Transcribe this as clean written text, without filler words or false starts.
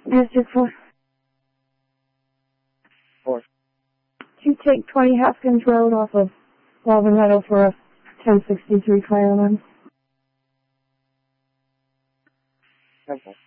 District 4. 4. You take 20 Haskins Road off of Walden Meadow for a 1063 Fireman. Okay.